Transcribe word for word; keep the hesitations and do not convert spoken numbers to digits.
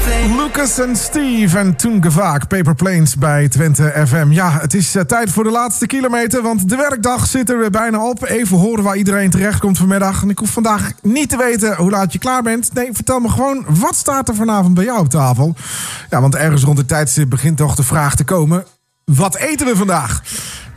Lucas en Steve en toen gevaak Paper Planes bij Twente F M. Ja, het is uh, tijd voor de laatste kilometer, want de werkdag zit er weer bijna op. Even horen waar iedereen terecht komt vanmiddag. En ik hoef vandaag niet te weten hoe laat je klaar bent. Nee, vertel me gewoon, wat staat er vanavond bij jou op tafel? Ja, want ergens rond de tijdstip begint toch de vraag te komen: wat eten we vandaag?